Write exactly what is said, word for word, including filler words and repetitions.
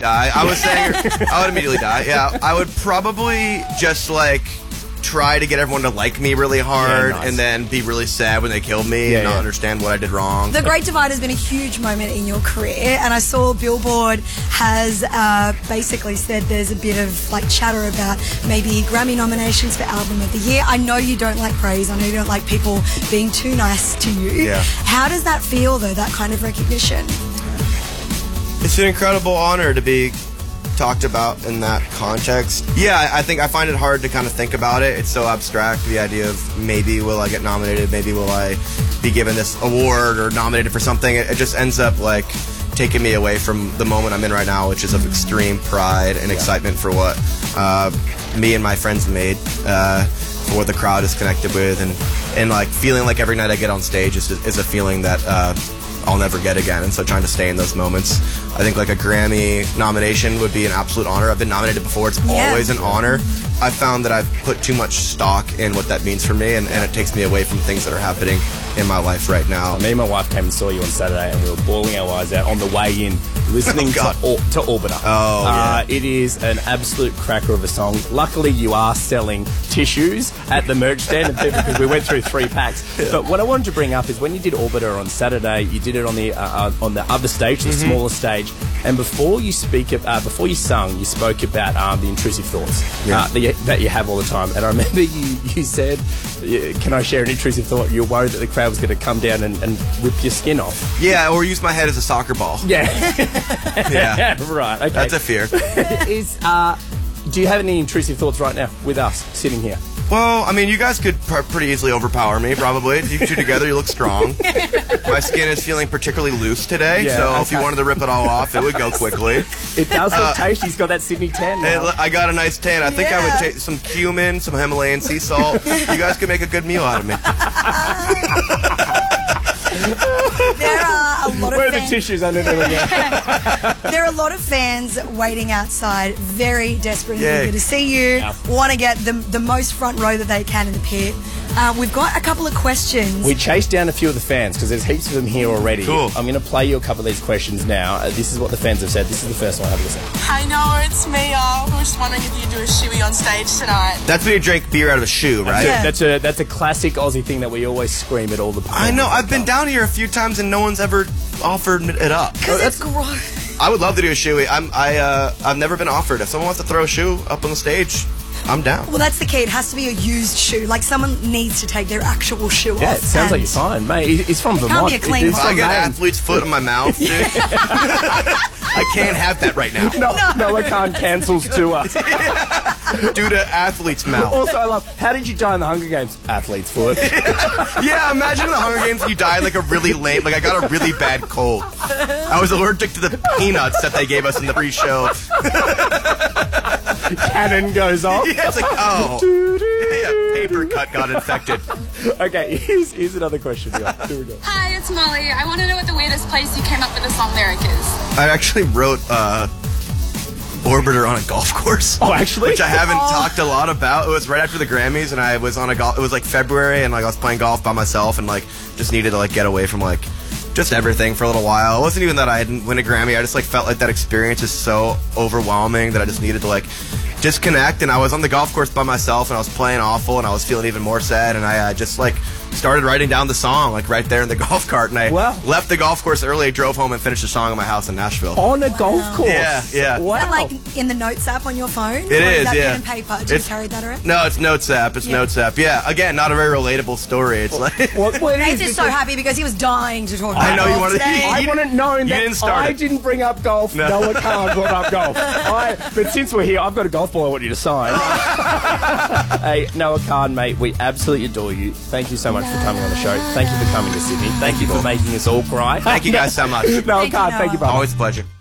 die. I was saying I would immediately die. Yeah, I would probably just like try to get everyone to like me really hard, yeah, nice. and then be really sad when they killed me yeah, and not yeah. understand what I did wrong. The Great Divide has been a huge moment in your career, and I saw Billboard has uh, basically said there's a bit of like chatter about maybe Grammy nominations for Album of the Year. I know you don't like praise. I know you don't like people being too nice to you. Yeah. How does that feel, though, that kind of recognition? It's an incredible honor to be talked about in that context. Yeah, I think I find it hard to kind of think about it. It's so abstract, the idea of maybe will I get nominated, maybe will I be given this award or nominated for something. It, it just ends up like taking me away from the moment I'm in right now, which is of extreme pride and yeah. excitement for what uh, me and my friends made, uh, for what the crowd is connected with, and, and like feeling like every night I get on stage is, is a feeling that uh, I'll never get again, and so trying to stay in those moments. I think like a Grammy nomination would be an absolute honor. I've been nominated before. It's yeah. always an honor. I found that I've put too much stock in what that means for me, and, and it takes me away from things that are happening in my life right now. Me and my wife came and saw you on Saturday, and we were bawling our eyes out on the way in, listening oh, to, or, to Orbiter. Oh, uh, yeah. It is an absolute cracker of a song. Luckily, you are selling tissues at the merch stand, and people, because we went through three packs. Yeah. But what I wanted to bring up is when you did Orbiter on Saturday, you did it on the uh, on the other stage, the mm-hmm. smaller stage, and before you speak, uh, before you sung, you spoke about um, the intrusive thoughts yeah. uh, that, you, that you have all the time. And I remember you, you said, "Can I share an intrusive thought?" You're worried that the crowd was going to come down and, and rip your skin off. Yeah, or use my head as a soccer ball. Yeah. yeah. Right. Okay. That's a fear. Is uh, do you have any intrusive thoughts right now with us sitting here? Well, I mean, you guys could pr- pretty easily overpower me, probably. You two together, you look strong. My skin is feeling particularly loose today, yeah, so okay. if you wanted to rip it all off, it would go quickly. It does look uh, tasty. He's got that Sydney tan now. It, I got a nice tan. I think yeah. I would take some cumin, some Himalayan sea salt. You guys could make a good meal out of me. There are a lot of Where are fans. the tissues under them again? There are a lot of fans waiting outside, very desperately Yay. eager to see you, Yeah. want to get the, the most front row that they can in the pit. Uh, we've got a couple of questions. We chased down a few of the fans because there's heaps of them here already. Cool. I'm going to play you a couple of these questions now. Uh, this is what the fans have said. This is the first one. Have a listen. Hi Noah, it's Mia. I was just wondering if you do a shoey on stage tonight. That's when you drink beer out of a shoe, right? Yeah. That's a that's a classic Aussie thing that we always scream at all the performers. I know. I've been down here a few times and no one's ever offered it up. Because it's gross. I would love to do a shoey. I'm, I, uh, I've never been offered. If someone wants to throw a shoe up on the stage, I'm down. Well, that's the key. It has to be a used shoe. Like, someone needs to take their actual shoe Yeah, off. it sounds like you're fine, mate. He- He's from Vermont. be a clean It's one. I from got an Maine. athlete's foot in my mouth, dude. I can't have that right now. No, Noah Khan cancels tour. Due to athlete's mouth. Also, I love, how did you die in the Hunger Games? Athlete's foot. Yeah, imagine in the Hunger Games you died like a really lame, like I got a really bad cold. I was allergic to the peanuts that they gave us in the pre-show. Cannon goes off. Yeah, it's like, oh. Yeah, paper cut got infected. Okay, here's, here's another question. Go. Here we go. Hi, it's Molly. I want to know what the weirdest place you came up with a song lyric is. I actually wrote uh, Orbiter on a golf course. Oh, actually? Which I haven't Oh. talked a lot about. It was right after the Grammys, and I was on a golf. It was like February, and like I was playing golf by myself, and like just needed to like get away from like just everything for a little while. It wasn't even that I didn't win a Grammy. I just like felt like that experience is so overwhelming that I just needed to like disconnect. And I was on the golf course by myself, and I was playing awful, and I was feeling even more sad. And I uh, just like started writing down the song like right there in the golf cart. And I Wow. left the golf course early, drove home, and finished the song at my house in Nashville. On a golf course? Yeah, yeah. Wow. Is that like in the Notes app on your phone? It or is, is that yeah. pen and paper? Do you It's- carry that around? No, it's Notes app. It's Yeah. Notes app. Yeah, again, not a very relatable story. It's like What, what it Nate's is, just so because happy because he was dying to talk about I know you golf wanted- today. I You want to know you that didn't start I it. didn't bring up golf. No. Noah Khan brought up golf. I, but since we're here, I've got a golf ball I want you to sign. Hey, Noah Khan, mate, we absolutely adore you. Thank you so much for coming on the show. Thank you for coming to Sydney. Thank you for making us all cry. Thank you guys so much. Noah Thank you, Khan, thank you, Noah. brother. Always a pleasure.